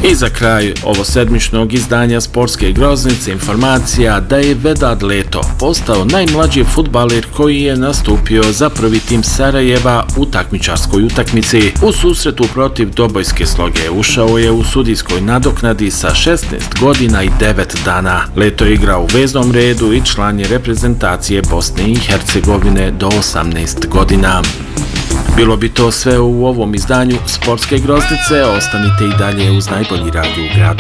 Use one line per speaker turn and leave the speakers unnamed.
I za kraj ovo sedmičnog izdanja Sportske groznice informacija da je Vedad Leto postao najmlađi fudbaler koji je nastupio za prvi tim Sarajeva u takmičarskoj utakmici. U susretu protiv Dobojske Sloge ušao je u sudijskoj nadoknadi sa 16 godina i 9 dana. Leto je igrao u veznom redu i član je reprezentacije Bosne i Hercegovine do 18 godina. Bilo bi to sve u ovom izdanju Sportske groznice, ostanite i dalje uz najbolji radio u gradu.